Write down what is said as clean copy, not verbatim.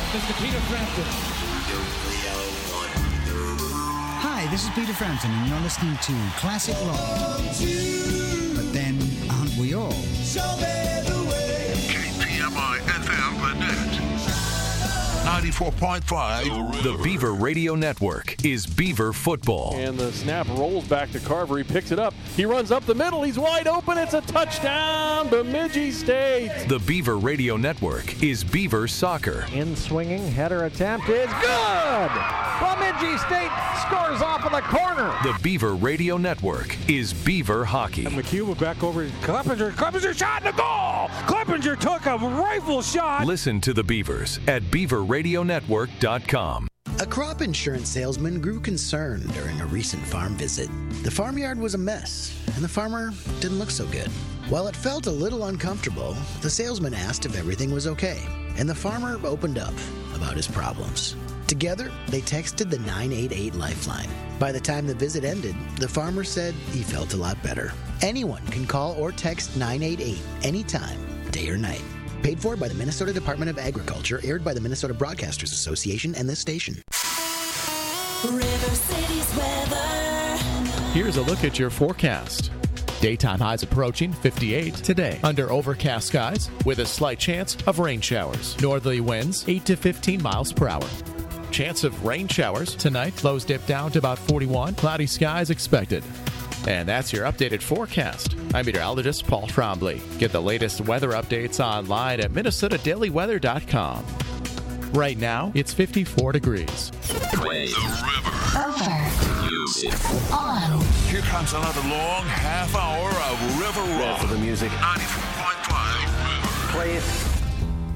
Mr. Peter Frampton. Hi, this is Peter Frampton, and you're listening to Classic Rock. But then, aren't we all? KPMI FM, The Net. 94.5. The Beaver Radio Network is Beaver Football. And the snap rolls back to Carver. He picks it up. He runs up the middle. He's wide open. It's a touchdown, Bemidji State. The Beaver Radio Network is Beaver Soccer. In swinging, header attempt is good! Bemidji State scores off of the corner. The Beaver Radio Network is Beaver Hockey. And McHugh back over to Cleppinger. Cleppinger shot in the goal! Cleppinger took a rifle shot. Listen to the Beavers at BeaverRadioNetwork.com. A crop insurance salesman grew concerned during a recent farm visit. The farmyard was a mess, and the farmer didn't look so good. While it felt a little uncomfortable, the salesman asked if everything was okay, and the farmer opened up about his problems. Together, they texted the 988 Lifeline. By the time the visit ended, the farmer said he felt a lot better. Anyone can call or text 988 anytime, day or night. Paid for by the Minnesota Department of Agriculture, aired by the Minnesota Broadcasters Association and this station. River City's weather. Here's a look at your forecast. Daytime highs approaching 58 today under overcast skies with a slight chance of rain showers. Northerly winds 8 to 15 miles per hour. Chance of rain showers tonight. Lows dip down to about 41. Cloudy skies expected. And that's your updated forecast. I'm meteorologist Paul Trombley. Get the latest weather updates online at minnesotadailyweather.com. Right now, it's 54 degrees. Play the river. Over. Music. On. Here comes another long half hour of River Rock. For the music. 94.5 River. Play it.